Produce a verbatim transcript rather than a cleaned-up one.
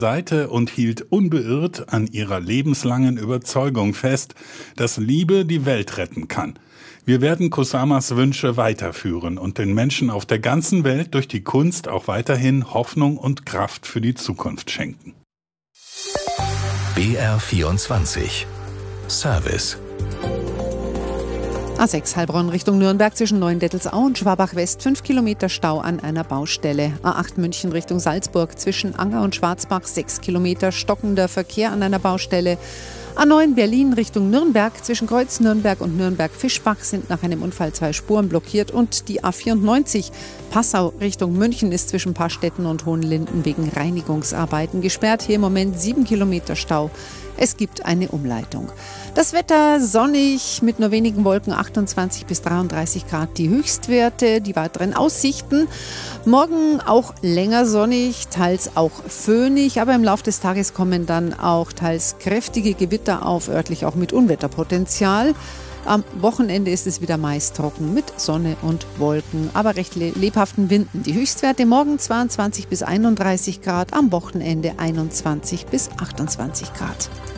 Seite und hielt unbeirrt an ihrer lebenslangen Überzeugung fest, dass Liebe die Welt retten kann. Wir werden Kusamas Wünsche weiterführen und den Menschen auf der ganzen Welt durch die Kunst auch weiterhin Hoffnung und Kraft für die Zukunft schenken. B R vierundzwanzig Service. A sechs Heilbronn Richtung Nürnberg zwischen Neuendettelsau und Schwabach West fünf Kilometer Stau an einer Baustelle. A acht München Richtung Salzburg zwischen Anger und Schwarzbach sechs Kilometer stockender Verkehr an einer Baustelle. A neun Berlin Richtung Nürnberg zwischen Kreuz Nürnberg und Nürnberg-Fischbach sind nach einem Unfall zwei Spuren blockiert und die A vierundneunzig Passau Richtung München ist zwischen Paarstetten und Hohenlinden wegen Reinigungsarbeiten gesperrt. Hier im Moment sieben Kilometer Stau. Es gibt eine Umleitung. Das Wetter sonnig mit nur wenigen Wolken, achtundzwanzig bis dreiunddreißig Grad die Höchstwerte. Die weiteren Aussichten. Morgen auch länger sonnig, teils auch föhnig, aber im Laufe des Tages kommen dann auch teils kräftige Gewitter auf, örtlich auch mit Unwetterpotenzial. Am Wochenende ist es wieder meist trocken mit Sonne und Wolken, aber recht lebhaften Winden. Die Höchstwerte morgen zweiundzwanzig bis einunddreißig Grad, am Wochenende einundzwanzig bis achtundzwanzig Grad.